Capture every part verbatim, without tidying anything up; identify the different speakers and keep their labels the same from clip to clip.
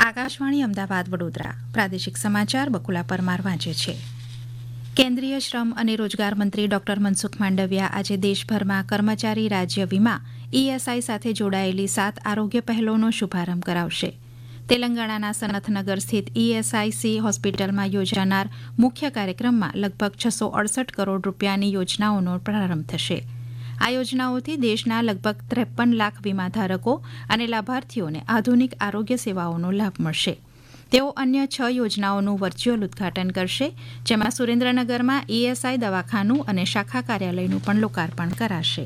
Speaker 1: આકાશવાણી અમદાવાદ વડોદરા પ્રાદેશિક સમાચાર બકુલા પરમાર વાંચે છે. કેન્દ્રીય શ્રમ અને રોજગાર મંત્રી ડોક્ટર મનસુખ માંડવિયા આજે દેશભરમાં કર્મચારી રાજ્ય વીમા ઈએસઆઈ સાથે જોડાયેલી સાત આરોગ્ય પહેલોનો શુભારંભ કરાવશે. તેલંગાણાના સનથનગર સ્થિત ઈએસઆઈસી હોસ્પિટલમાં યોજાનાર મુખ્ય કાર્યક્રમમાં લગભગ છસો અડસઠ કરોડ રૂપિયાની યોજનાઓનો પ્રારંભ થશે. આ યોજનાઓથી દેશના લગભગ ત્રેપન લાખ વીમાધારકો અને લાભાર્થીઓને આધુનિક આરોગ્ય સેવાઓનો લાભ મળશે. તેઓ અન્ય છ યોજનાઓનું વર્ચ્યુઅલ ઉદઘાટન કરશે, જેમાં સુરેન્દ્રનગરમાં ઈએસઆઈ દવાખાનું અને શાખા કાર્યાલયનું પણ લોકાર્પણ કરાશે.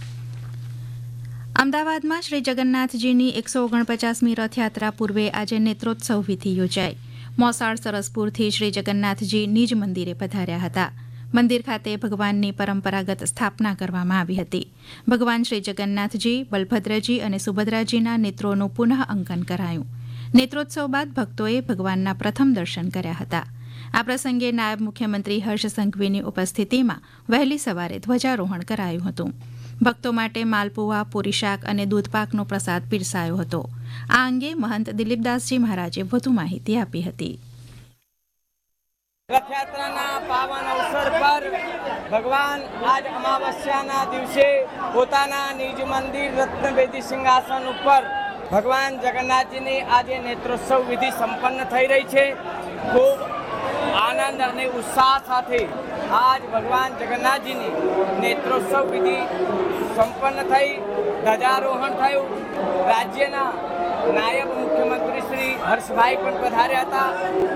Speaker 1: અમદાવાદમાં શ્રી જગન્નાથજીની એકસો ઓગણપચાસમી રથયાત્રા પૂર્વે આજે નેત્રોત્સવ વિધિ યોજાઈ. મોસાળ સરસપુરથી શ્રી જગન્નાથજી નિજ મંદિરે પધાર્યા હતા. મંદિર ખાતે ભગવાનની પરંપરાગત સ્થાપના કરવામાં આવી હતી. ભગવાન શ્રી જગન્નાથજી, બલભદ્રજી અને સુભદ્રાજીના નેત્રોનું પુનઃ અંકન કરાયું. નેત્રોત્સવ બાદ ભક્તોએ ભગવાનના પ્રથમ દર્શન કર્યા હતા. આ પ્રસંગે નાયબ મુખ્યમંત્રી હર્ષ સંઘવીની ઉપસ્થિતિમાં વહેલી સવારે ધ્વજારોહણ કરાયું હતું. ભક્તો માટે માલપુઆ, પૂરી શાક અને દૂધપાકનો પ્રસાદ પીરસાયો હતો. આ અંગે મહંત દિલીપદાસજી મહારાજે વધુ માહિતી આપી હતી.
Speaker 2: રથયાત્રાના પાવન અવસર પર ભગવાન આજ અમાવસ્યાના દિવસે પોતાના નિજ મંદિર રત્નવેદી સિંહાસન ઉપર ભગવાન જગન્નાથજીની આજે નેત્રોત્સવ વિધિ સંપન્ન થઈ રહી છે. ખૂબ આનંદ અને ઉત્સાહ સાથે આજ ભગવાન જગન્નાથજીની નેત્રોત્સવ વિધિ સંપન્ન થઈ, ધ્વજારોહણ થયું. રાજ્યના નાયબ મુખ્યમંત્રી શ્રી હર્ષભાઈ પણ પધાર્યા હતા.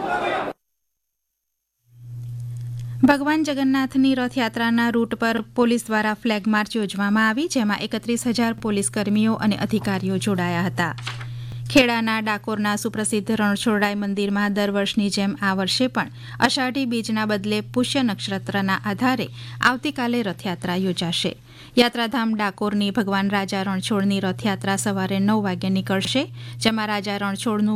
Speaker 1: ભગવાન જગન્નાથની રથયાત્રાના રૂટ પર પોલીસ દ્વારા ફ્લેગ માર્ચ યોજવામાં આવી, જેમાં એકત્રીસ હજાર પોલીસ કર્મીઓ અને અધિકારીઓ જોડાયા હતા. ખેડાના ડાકોરના સુપ્રસિદ્ધ રણછોડરાય મંદિરમાં દર વર્ષની જેમ આ વર્ષે પણ અષાઢી બીજના બદલે પુષ્ય નક્ષત્રના આધારે આવતીકાલે રથયાત્રા યોજાશે. યાત્રાધામ ડાકોરની ભગવાન રાજા રણછોડની રથયાત્રા સવારે નવ વાગ્યે નીકળશે, જેમાં રાજા રણછોડનું